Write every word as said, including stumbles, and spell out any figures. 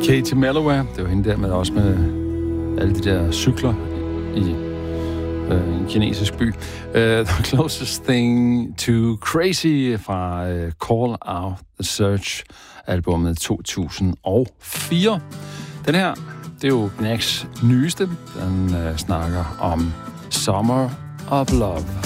Katie Melloway, det var hende der med også med alle de der cykler i øh, en kinesisk by. Uh, The Closest Thing to Crazy fra uh, Call Out The Search albumet to tusind og fire. Den her, det er jo Knacks nyeste. Den uh, snakker om Summer of Love.